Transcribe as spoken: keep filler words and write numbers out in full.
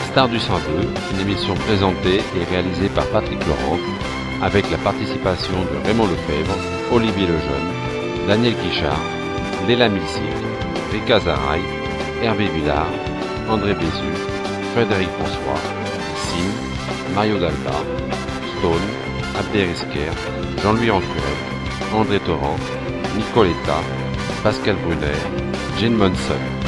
Stars du cent deux, une émission présentée et réalisée par Patrick Laurent, avec la participation de Raymond Lefebvre, Olivier Lejeune, Daniel Guichard, Léla Milsic, Rika Zaraï, Hervé Villard, André Bézu, Frédéric François, Sim, Mario Dalba, Stone, Abderrezker, Jean-Louis Rancurel, André Torrent, Nicoletta, Pascal Brunner, Jane Monson.